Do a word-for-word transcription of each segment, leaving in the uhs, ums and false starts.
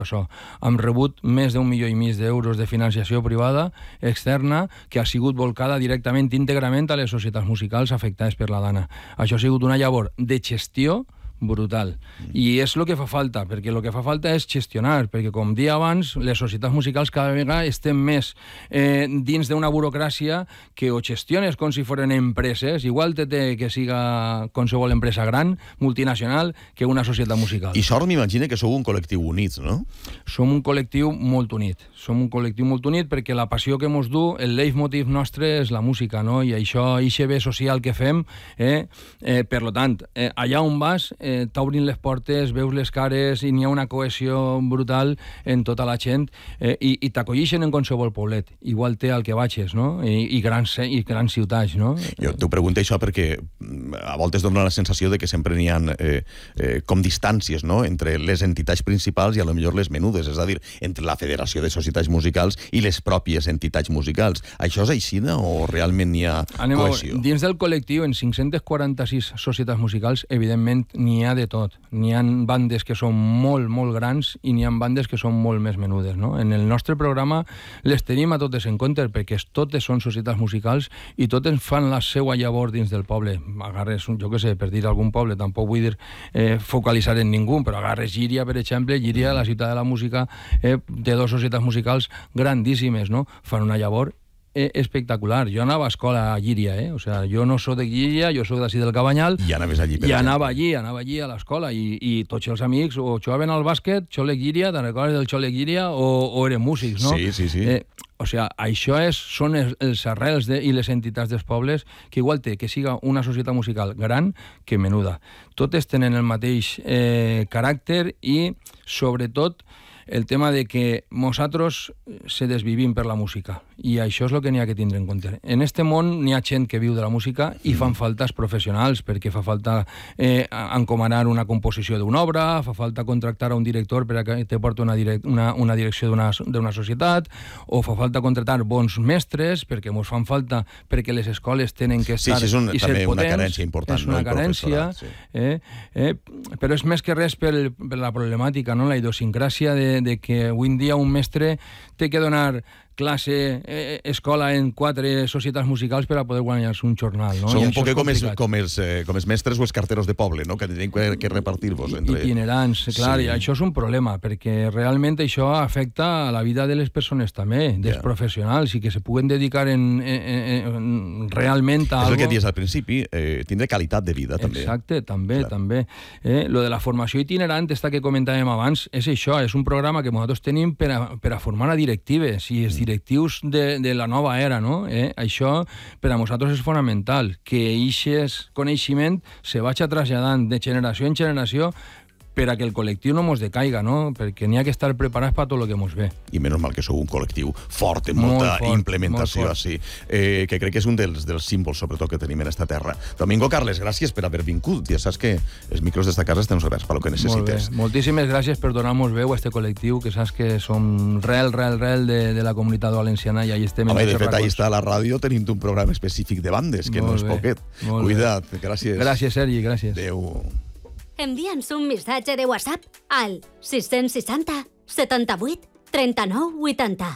això. Hem rebut més d'un milió i mig d'euros de financiació privada externa que ha sigut volcada directament, íntegrament a les societats musicals afectades per la Dana. Això ha sigut una llavor de gestió brutal. I és el que fa falta, perquè el que fa falta és gestionar, perquè com dia abans, les societats musicals cada vegada estem més eh, dins d'una burocràcia que o gestiones com si foren empreses, igual te té que siga qualsevol empresa gran, multinacional, que una societat musical. I sort m'imagina que sou un col·lectiu units, no? Som un col·lectiu molt unit. Som un col·lectiu molt unit perquè la passió que mos du, el leitmotiv nostre és la música, no? I això, ixe bé social que fem, eh, eh, per lo tant, eh, allà on vas, eh, t'obrin les portes, veus les cares i n'hi ha una cohesió brutal en tota la gent eh, i, i t'acollixen en qualsevol poblet, igual té al que vagis, no? I, i, grans, i grans ciutats, no? Jo t'ho pregunto això perquè a voltes dona la sensació de que sempre n'hi ha eh, eh, com distàncies, no?, entre les entitats principals i a lo millor les menudes, és a dir, entre la Federació de Societats Musicals i les pròpies entitats musicals. Això és així o realment n'hi ha Anem cohesió? A, dins del col·lectiu, en cinc-cents quaranta-sis societats musicals, evidentment n'hi ha de tot. N'hi ha bandes que són molt, molt grans i n'hi ha bandes que són molt més menudes, no? En el nostre programa les tenim a totes en compte perquè totes són societats musicals i totes fan la seva llavor dins del poble. Agarres, jo què sé, per dir algun poble, tampoc vull dir eh, focalitzar en ningú, però agarres Llíria, per exemple, Llíria, la ciutat de la música, eh, té dues societats musicals grandíssimes, no? Fan una llavor espectacular. Jo anava a escola a Llíria, eh? O sea, jo no soc de Llíria, jo soc d'ací del Cabanyal. I anaves allí, per I anava allí, anava allí a l'escola i, i tots els amics o jugaven al bàsquet, Xolec Llíria, te'n recordes del Xolec Llíria, o, o eren músics, no? Sí, sí, sí. Eh, o sea, això és, són els, els arrels de, i les entitats dels pobles que igual té que siga una societat musical gran que menuda. Totes tenen el mateix eh, caràcter i, sobretot, el tema de que nosaltres se desvivim per la música i això és el que n'hi ha que tindre en compte. En este món n'hi ha gent que viu de la música i fan falta els professionals, perquè fa falta eh, encomanar una composició d'una obra, fa falta contractar a un director per a que te porti una, direc una, una direcció d'una societat, o fa falta contractar bons mestres, perquè ens fan falta perquè les escoles tenen que estar sí, sí, és un, i ser també potents. Una carència important. És una no? carència, sí. eh, eh, però és més que res per, per la problemàtica, no? La idiosincràsia de, de que avui en dia un mestre té que donar classe, eh, escola en quatre societats musicals per a poder guanyar-se un jornal, no? Són un poc com, com, els, eh, com els mestres o els carteros de poble, no? Que tenen que, que repartir-vos entre... Itinerants, clar, sí. I això és un problema, perquè realment això afecta a la vida de les persones també, dels yeah. professionals, i que se puguen dedicar en, en, en, realment a... És algo... el que dius al principi, eh, tindre qualitat de vida, també. Exacte, també, clar. també. Eh, lo de la formació itinerant, esta que comentàvem abans, és això, és un programa que nosaltres tenim per a, per a formar a directives, i els directius de, de la nova era, no? Eh? Això per a nosaltres és fonamental, que aquest coneixement se vagi traslladant de generació en generació per a que el col·lectiu no mos decaiga, no? Perquè n'hi ha que estar preparats per tot el que mos ve. I menys mal que sou un col·lectiu fort, amb molta fort, implementació així, eh, que crec que és un dels, dels símbols, sobretot, que tenim en esta terra. Domingo Carles, gràcies per haver vingut. Ja saps que els micros d'esta casa estan oberts per lo que necessites. Molt bé. Moltíssimes gràcies per donar-nos veu a este col·lectiu, que saps que som rel, rel, rel de, de la comunitat valenciana i ahí estem... Home, de fet, ahí està a la ràdio tenint un programa específic de bandes, que molt no és bé, poquet. Cuida't, gràcies. Gràcies, Sergi, gràcies. Adéu. Envia'ns un missatge de WhatsApp al sis seixanta, setanta-vuit, trenta-nou, vuitanta.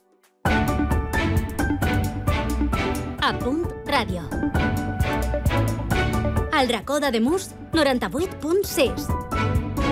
A punt ràdio. Al racó d'Ademús, noranta-vuit punt sis.